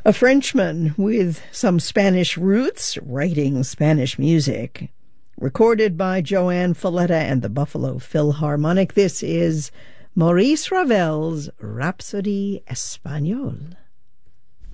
A Frenchman with some Spanish roots writing Spanish music. Recorded by Joanne Falletta and the Buffalo Philharmonic, this is Maurice Ravel's Rhapsody Espagnole.